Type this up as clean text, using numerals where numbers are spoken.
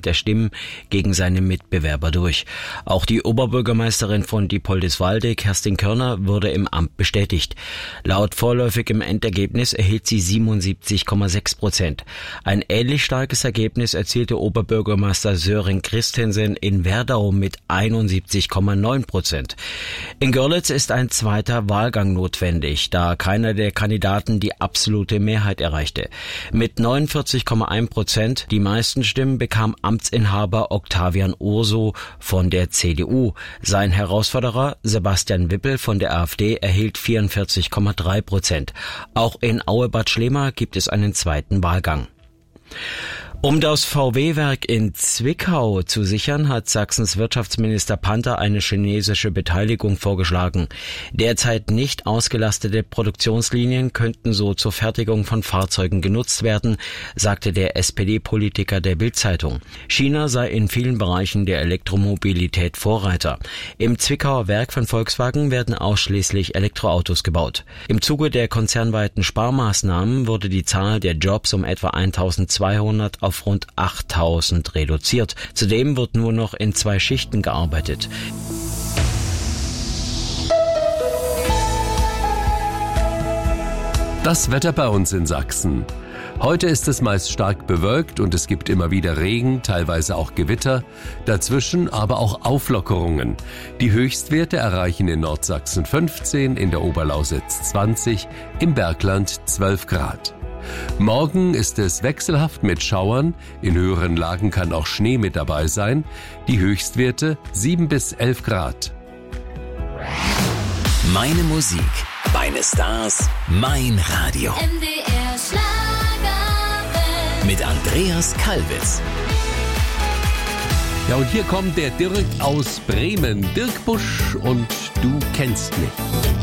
der Stimmen gegen seine Mitbewerber durch. Auch die Oberbürgermeisterin von Diepoldiswalde, Kerstin Körner, wurde im Amt bestätigt. Laut vorläufigem Endergebnis erhielt sie 77,6%. Ein ähnlich starkes Ergebnis erzielte Oberbürgermeister Sören Christensen in Werdau mit 71,9%. In Görlitz ist ein zweiter Wahlgang notwendig, da keiner der Kandidaten die absolute Mehrheit erreichte. Mit 49,1%, die meisten Stimmen, bekam Amtsinhaber Octavian Urso von der CDU. Sein Herausforderer Sebastian Wippel von der AfD erhielt 44,3%. Auch in Aue-Bad Schlema gibt es einen zweiten Wahlgang. Um das VW-Werk in Zwickau zu sichern, hat Sachsens Wirtschaftsminister Panther eine chinesische Beteiligung vorgeschlagen. Derzeit nicht ausgelastete Produktionslinien könnten so zur Fertigung von Fahrzeugen genutzt werden, sagte der SPD-Politiker der Bild-Zeitung. China sei in vielen Bereichen der Elektromobilität Vorreiter. Im Zwickauer Werk von Volkswagen werden ausschließlich Elektroautos gebaut. Im Zuge der konzernweiten Sparmaßnahmen wurde die Zahl der Jobs um etwa 1200 auf rund 8000 reduziert. Zudem wird nur noch in 2 Schichten gearbeitet. Das Wetter bei uns in Sachsen. Heute ist es meist stark bewölkt und es gibt immer wieder Regen, teilweise auch Gewitter, dazwischen aber auch Auflockerungen. Die Höchstwerte erreichen in Nordsachsen 15, in der Oberlausitz 20, im Bergland 12 Grad. Morgen ist es wechselhaft mit Schauern, in höheren Lagen kann auch Schnee mit dabei sein, die Höchstwerte 7 bis 11 Grad. Meine Musik, meine Stars, mein Radio. MDR Schlager Mit Andreas Kalwitz. Ja, und hier kommt der Dirk aus Bremen, Dirk Busch, und du kennst mich.